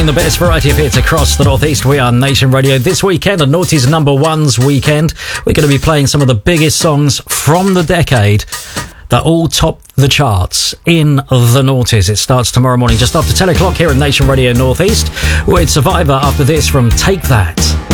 playing the best variety of hits across the Northeast. We are Nation Radio. This weekend, a Naughty's number ones weekend. We're going to be playing some of the biggest songs from the decade that all top the charts in the Naughties. It starts tomorrow morning just after 10 o'clock here at Nation Radio Northeast with Survivor after this from Take That.